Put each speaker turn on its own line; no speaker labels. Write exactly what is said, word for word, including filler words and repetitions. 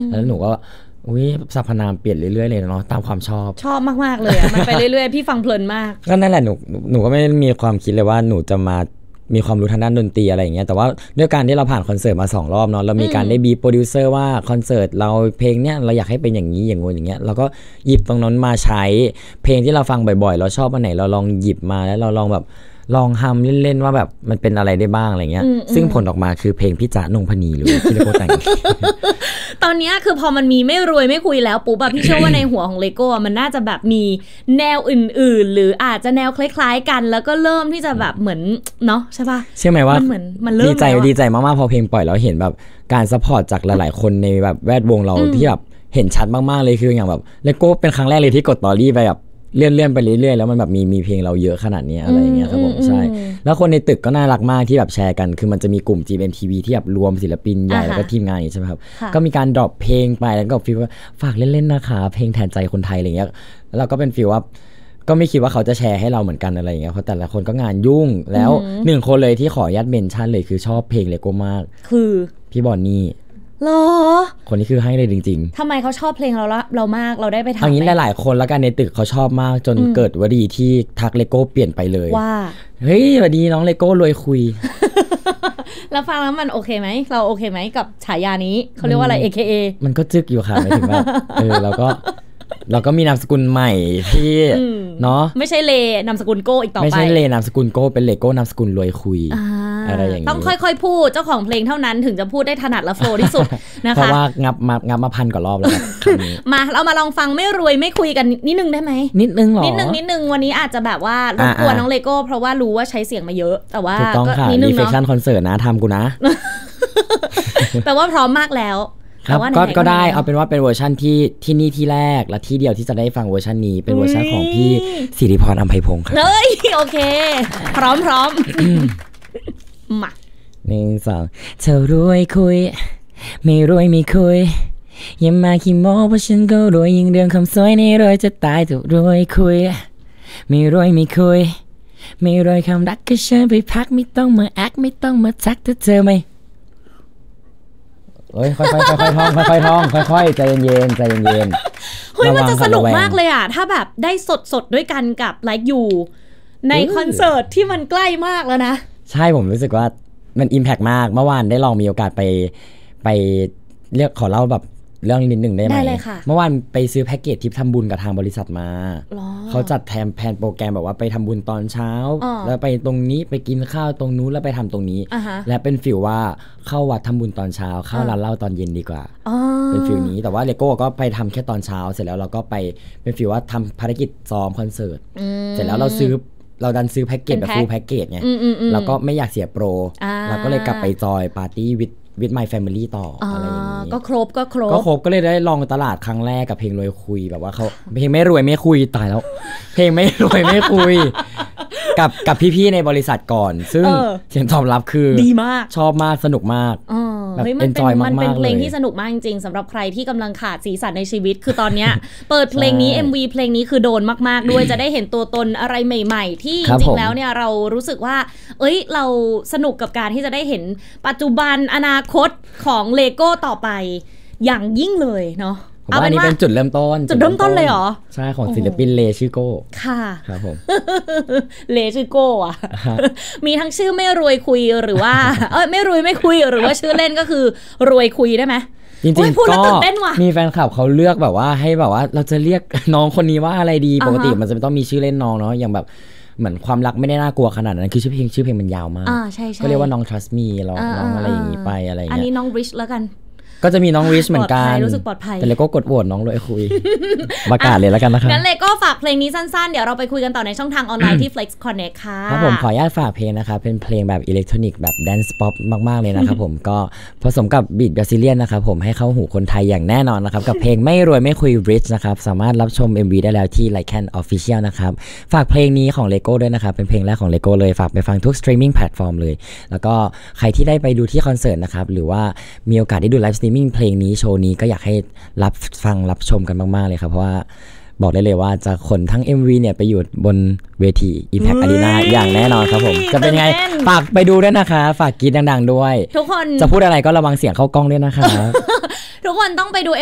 แล้วหนูก็อุ้ยสรรพนามเปลี่ยนเรื่อยๆเลยเนาะตามความชอบ
ชอบมากๆเลยอ่ะมันไปเรื่อยๆพี่ฟังเพลินมาก
ก็นั่นแหละหนูหนูก็ไม่มีความคิดเลยว่าหนูจะมามีความรู้ทางด้านดนตรีอะไรอย่างเงี้ยแต่ว่าด้วยการที่เราผ่านคอนเสิร์ตมาสองรอบเนาะเรามีการได้บีโปรดิวเซอร์ว่าคอนเสิร์ตเราเพลงเนี้ยเราอยากให้เป็นอย่างนี้อย่างงู้นอย่างเงี้ยเราก็หยิบตรงนั้นมาใช้เพลงที่เราฟังบ่อยๆเราชอบอันไหนเราลองหยิบมาแล้วเราลองแบบลองทำเล่นๆว่าแบบมันเป็นอะไรได้บ้างอะไรเงี้ยซึ่งผลออกมาคือเพลงพี่จ๊ะนงพนีหรือที่เลโก้แต่ง
ตอนนี้คือพอมันมีไม่รวยไม่คุยแล้วปุ๊บอะพี่เชื่อว่าในหัวของเลโก้มันน่าจะแบบมีแนวอื่นๆหรืออาจจะแนวคล้ายๆกันแล้วก็เริ่มที่จะแบบเหมือนเนาะใช่ปะ
เชื่อไหมว่า
มันเหมือนมันเริ่ม
ดีใจดีใจมากๆพอเพลงปล่อยแล้วเห็นแบบการซัพพอร์ตจากหลายๆคนในแบบแวดวงเราที่แบบเห็นชัดมากๆเลยคืออย่างแบบเลโก้เป็นครั้งแรกเลยที่กดตอรี่ไปแบบเลื่อนเลื่อนไปเรื่อยๆแล้วมันแบบมีมีเพลงเราเยอะขนาดนี้อะไรอย่างเงี้ยครับผมใช่แล้วคนในตึกก็น่ารักมากที่แบบแชร์กันคือมันจะมีกลุ่ม จี เอ็ม ที วี ที่แบบรวมศิลปินใหญ่แล้วก็ทีมงานอย่างใช่ไหมครับก็มีการดรอปเพลงไปแล้วก็ฟีลว่าฝากเล่นๆนะคะเพลงแทนใจคนไทยอะไรเงี้ยแล้วเราก็เป็นฟีลว่าก็ไม่คิดว่าเขาจะแชร์ให้เราเหมือนกันอะไรอย่างเงี้ยเพราะแต่ละคนก็งานยุ่งแล้วหนึ่งคนเลยที่ขออนุญาตเมนชั่นเลยคือชอบเพลงเลโก้มาก
คือ
พี่บอนนี่
หรอ
คนนี้คือให้เลยจริง
ๆทำไมเขาชอบเพลงเราละเรามากเราได้ไปทำ
อันนี้หลายๆคนแล้วกันในตึกเขาชอบมากจนเกิดวลีที่ทักเลโก้เปลี่ยนไปเลย
ว่า
เฮ้ยสวัสดีน้องเลโก้รวยคุย
แล้วฟังแล้วมันโอเคไหมเราโอเคไหมกับฉายานี้เขาเรียกว่าอะไร เอ เค เอ
มันก็จึกอยู่ค่ะหมายถึงว่าเออเราก็เราก็มีนามสกุลใหม่ที่เนาะ
ไม่ใช่เลนามสกุลโก้อีกต่อไป
ไม่ใช่เลนามสกุลโก้เป็นเลโก้นามสกุลรวยคุยอะไรอย่างนี้
ต้องค่อยๆพูดเจ้าของเพลงเท่านั้นถึงจะพูดได้ถนัดและโฟล์ที่สุดนะคะ
เพราะว่างับมางับมาพันกว่ารอบแล้วครั้งนี้
มาเรามาลองฟังไม่รวยไม่คุยกันนิดนึงได้ไหม
นิดนึงหรอ
นิดนึงนิดนึงวันนี้อาจจะแบบว่ารบกวนน้องเลโก้เพราะว่ารู้ว่าใช้เสียงมาเยอะแต่ว่า
ก็นิดนึงเนาะรีเฟคชั่นคอนเสิร์ตนะทำกูนะ
แปลว่าพร้อมมากแล้ว
ครับก็ก็ได้เอาเป็นว่าเป็นเวอร์ชันที่ที่นี่ที่แรกและที่เดียวที่จะได้ฟังเวอร์ชันนี้เป็นเวอร์ชันของพี่สิริพรอำไพพงศ์ครับ
เฮ้ยโอเคพร้อมพร้อมมา
หนึ่งสองเธอรวยคุยไม่รวยไม่คุยอย่ามาขี้โม้เพราะฉันก็รวยยิ่งเรื่องคำสวยนี่รวยจะตายถูกรวยคุยไม่รวยไม่คุยไม่รวยคำรักก็เชิญไปพักไม่ต้องมาแอคไม่ต้องมาทักถ้าเธอไม่เฮ้ยค่อยๆค่อยๆท่องค่อยๆท่องค่อยๆใจเย็นๆใจเย็น
ๆเฮ้ยมันจะสนุกมากเลยอ่ะถ้าแบบได้สดๆด้วยกันกับ Like You ในคอนเสิร์ตที่มันใกล้มากแล้วนะ
ใช่ผมรู้สึกว่ามันอิมแพคมากเมื่อวานได้ลองมีโอกาสไปไปเรียกขอเล่าแบบเรื่องนิดหนึ่งได้ไหม
ได้เลยค่ะ
เมื่อวานไปซื้อแพ็กเกจทริปทำบุญกับทางบริษัทมาเขาจัดแทนแผนโปรแกรมแบบว่าไปทำบุญตอนเช้าแล้วไปตรงนี้ไปกินข้าวตรงนู้นแล้วไปทำตรงนี้และเป็นฟิลว่าเข้าวัดทำบุญตอนเช้าเข้าร้านเหล้าตอนเย็นดีกว่าเป็นฟิลนี้แต่ว่าเลโก้ก็ไปทำแค่ตอนเช้าเสร็จแล้วเราก็ไปเป็นฟิลว่าทำภารกิจซ้อมคอนเสิร์ตเสร็จแล้วเราซื้อเราดันซื้อแพ็กเกจแบบฟูลแพ็กเกจไงแล้วก็ไม่อยากเสียโปรเราก็เลยกลับไปจอยปาร์ตี้วิดวิด My Family ต่ออะไรอย่างนี้
ก็ครบก็ครบ
ก็ครบก็เลยได้ลองตลาดครั้งแรกกับเพลงรวยคุยแบบว่าเขาเพลงไม่รวยไม่คุยตายแล้วเพลงไม่รวยไม่คุยกับกับพี่ๆในบริษัทก่อนซึ่งเสียงตอบรับคือ
ดีมาก
ชอบมากสนุกมาก
แบบเอนจอยมากๆเลยมันเป็นเพลงที่สนุกมากจริงๆสำหรับใครที่กำลังขาดสีสันในชีวิตคือตอนเนี้ยเปิดเพลงนี้ เอ็ม วี เพลงนี้คือโดนมากๆด้วยจะได้เห็นตัวตนอะไรใหม่ๆที่จริงๆแล้วเนี่ยเรารู้สึกว่าเอ้ยเราสนุกกับการที่จะได้เห็นปัจจุบันอนาคตของเลโก้ต่อไปอย่างยิ่งเลยเนาะ
ผมว่าอันนี้เป็นจุดเริ่มต้น
จุดเริ่มต้นเลยเหรอ
ใช่ของศิลปินเลชื่อโก้
ค่ะ
ครับผม
เลชื่อโก้อะมีทั้งชื่อไม่รวยคุยหรือว่าเอ้ยไม่รวยไม่คุยหรือว่าชื่อเล่นก็คือรวยคุยได้ไหม
จริงๆก็มีแฟนคลับเขาเลือกแบบว่าให้แบบว่าเราจะเรียกน้องคนนี้ว่าอะไรดีปกติมันจะต้องมีชื่อเล่นน้องเนาะอย่างแบบเหมือนความรักไม่ได้น่ากลัวขนาดนั้นคือชื่อเพลงชื่อเพลงมันยาวมากก็เรียกว่าน้อง trust me เราน้องอะไรอย่างนี้ไปอะไรอย่างเงี้ย
อันนี้น้อง rich แล้วกัน
ก็จะมีน้องริชเหมือนกัน
รู้สึกปลอดภัย
แต่เลโก้กดโหวตน้องรวยคุยประกาศเลยแล้วกันนะครับ
งั้นเลโก้ฝากเพลงนี้สั้นๆเดี๋ยวเราไปคุยกันต่อในช่องทางออนไลน์ที่ Flex Connect ค่ะ
ครับผมขออนุญาตฝากเพลงนะครับเป็นเพลงแบบอิเล็กทรอนิกส์แบบแดนซ์ป๊อปมากๆเลยนะครับผมก็ผสมกับบีทบราซิเลียนนะครับผมให้เข้าหูคนไทยอย่างแน่นอนนะครับกับเพลงไม่รวยไม่คุย Rich นะครับสามารถรับชม เอ็ม วี ได้แล้วที่ Lycan Official นะครับฝากเพลงนี้ของเลโก้ด้วยนะครับเป็นเพลงแรกของเลโก้เลยฝากไปฟังทุกสตรีมมิ่งแพลตฟอร์มเลยแล้วก็ใครที่ได้ไปดูที่คอนเสิร์ตนะครับหรือว่ามีโอกาสได้ดูไลฟ์สตรีมมิ่งเพลงนี้โชว์นี้ก็อยากให้รับฟังรับชมกันมากๆเลยครับเพราะว่าบอกได้เลยว่าจะขนทั้ง เอ็ม วี เนี่ยไปอยู่บนเวที Impact Arena อย่างแน่นอนครับผมจะเป็นไงฝากไปดูด้วยนะคะฝากกรี๊ดดังๆด้วย
ทุกคน
จะพูดอะไรก็ระวังเสียงเข้ากล้องด้วยนะคะ
ทุกคนต้องไปดู